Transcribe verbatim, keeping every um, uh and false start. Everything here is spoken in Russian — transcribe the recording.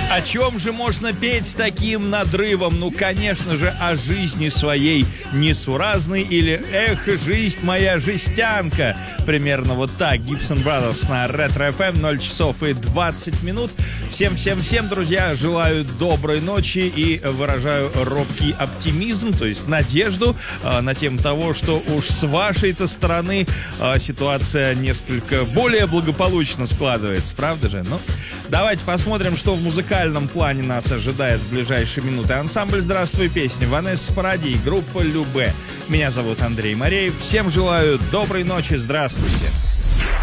О чем же можно петь с таким надрывом? Ну, конечно же, о жизни своей несуразной или «Эх, жизнь моя жестянка». Примерно вот так. Gibson Brothers на Ретро эф эм, ноль часов и двадцать минут. Всем-всем-всем, друзья, желаю доброй ночи и выражаю робкий оптимизм, то есть надежду э, на тему того, что уж с вашей-то стороны э, ситуация несколько более благополучно складывается, правда же? Ну, давайте посмотрим, что в музыкальном плане нас ожидает в ближайшие минуты. Ансамбль «Здравствуй, песни», Ванесса Паради, группа «Любэ». Меня зовут Андрей Мореев. Всем желаю доброй ночи, здравствуйте.